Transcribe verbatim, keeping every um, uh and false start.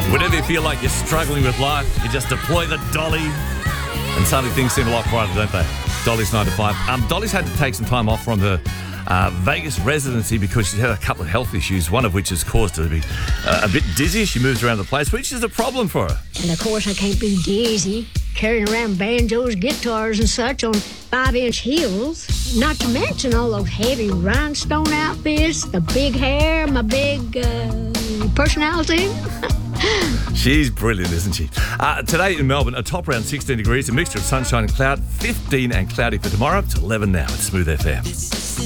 Whenever you feel like you're struggling with life, you just deploy the dolly and suddenly things seem a lot brighter, don't they? Dolly's nine to five. Um, Dolly's had to take some time off from her uh, Vegas residency because she's had a couple of health issues, one of which has caused her to be uh, a bit dizzy. She moves around the place, which is a problem for her. And of course I can't be dizzy carrying around banjos, guitars and such on five-inch heels. Not to mention all those heavy rhinestone outfits, the big hair, my big uh, personality. She's brilliant, isn't she? Uh, today in Melbourne, a top around sixteen degrees, a mixture of sunshine and cloud, fifteen and cloudy for tomorrow. It's eleven now at Smooth F M.